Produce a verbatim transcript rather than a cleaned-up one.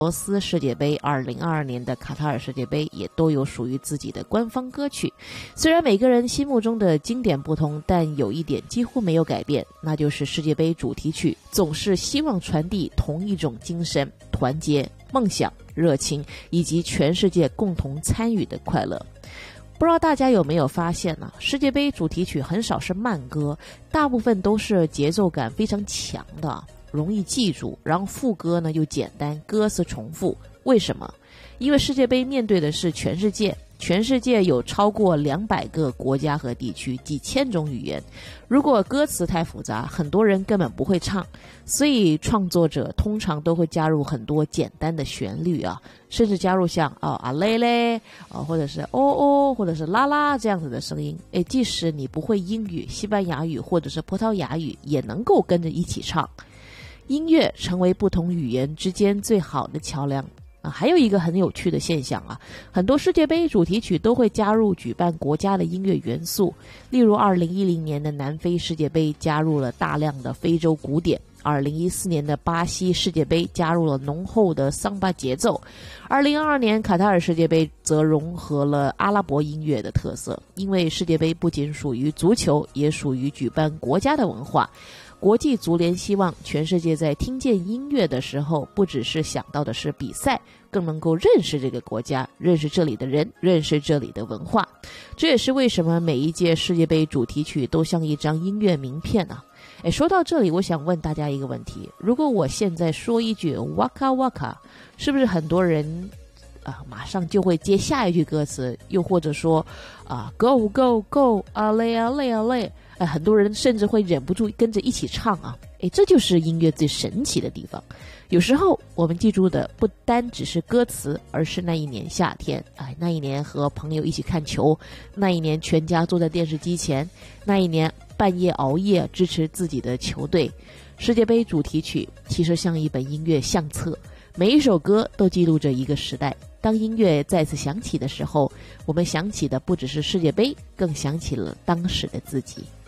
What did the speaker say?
俄罗斯世界杯、二零二二年的卡塔尔世界杯也都有属于自己的官方歌曲。虽然每个人心目中的经典不同，但有一点几乎没有改变，那就是世界杯主题曲总是希望传递同一种精神：团结、梦想、热情，以及全世界共同参与的快乐。不知道大家有没有发现呢？世界杯主题曲很少是慢歌，大部分都是节奏感非常强的，容易记住，然后副歌呢又简单，歌词重复。为什么？因为世界杯面对的是全世界，全世界有超过两百个国家和地区，几千种语言。如果歌词太复杂，很多人根本不会唱，所以创作者通常都会加入很多简单的旋律啊，甚至加入像啊啊嘞嘞啊，或者是哦哦，或者是啦啦这样子的声音。诶，即使你不会英语、西班牙语或者是葡萄牙语，也能够跟着一起唱。音乐成为不同语言之间最好的桥梁啊！还有一个很有趣的现象啊，很多世界杯主题曲都会加入举办国家的音乐元素，例如二零一零年的南非世界杯加入了大量的非洲古典，二零一四年的巴西世界杯加入了浓厚的桑巴节奏，二零二二年卡塔尔世界杯则融合了阿拉伯音乐的特色。因为世界杯不仅属于足球，也属于举办国家的文化。国际足联希望全世界在听见音乐的时候，不只是想到的是比赛，更能够认识这个国家，认识这里的人，认识这里的文化。这也是为什么每一届世界杯主题曲都像一张音乐名片啊。诶，说到这里，我想问大家一个问题：如果我现在说一句 Waka Waka， 是不是很多人啊马上就会接下一句歌词？又或者说啊 Go Go Go 啊嘞啊嘞啊嘞，哎，很多人甚至会忍不住跟着一起唱啊！哎，这就是音乐最神奇的地方。有时候我们记住的不单只是歌词，而是那一年夏天，哎，那一年和朋友一起看球，那一年全家坐在电视机前，那一年半夜熬夜支持自己的球队。世界杯主题曲其实像一本音乐相册，每一首歌都记录着一个时代。当音乐再次响起的时候，我们想起的不只是世界杯，更想起了当时的自己。